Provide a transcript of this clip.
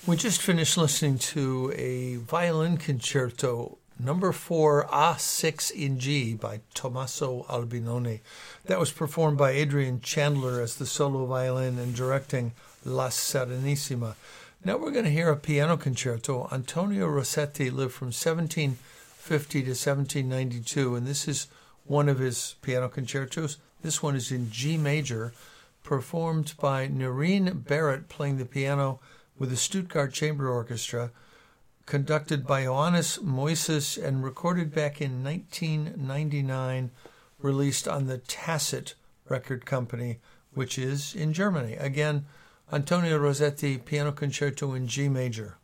We just finished listening to a violin concerto, number 4, A6 in G by Tommaso Albinoni. That was performed by Adrian Chandler as the solo violin and directing La Serenissima. Now we're going to hear a piano concerto. Antonio Rossetti lived from 1750 to 1792, and this is one of his piano concertos. This one is in G major, performed by Nerine Barrett playing the piano with the Stuttgart Chamber Orchestra, conducted by Johannes Moises and recorded back in 1999, released on the Tacit Record Company, which is in Germany. Again, Antonio Rossetti, piano concerto in G major.